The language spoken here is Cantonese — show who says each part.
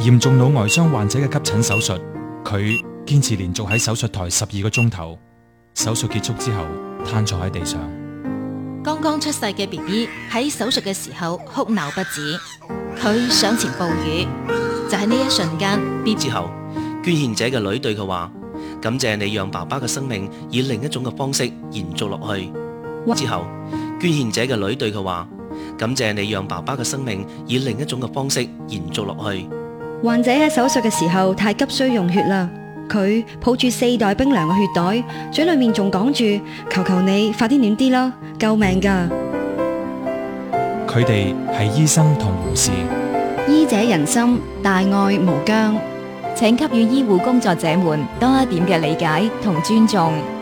Speaker 1: 嚴重腦外傷患者嘅急診手術，佢堅持連續喺手術台12個鐘頭。手術結束之後，癱坐喺地上。
Speaker 2: 剛剛出世嘅 BB 喺手術嘅時候哭鬧不止，佢上前哺乳，就喺呢一瞬間
Speaker 3: 之後，捐獻者嘅女對佢話：感謝你讓爸爸嘅生命以另一種嘅方式延續落去。之後，捐獻者嘅女對佢話：感謝你讓爸爸嘅生命以另一種嘅方式延續落去。
Speaker 4: 患者喺手術嘅時候太急需用血啦，佢抱住4袋冰涼嘅血袋，嘴裏面仲講住：求求你快啲暖啲啦，救命噶！
Speaker 1: 佢哋係醫生同護士，
Speaker 4: 醫者仁心，大愛無疆。
Speaker 5: 請給予醫護工作者們多一點嘅理解同尊重。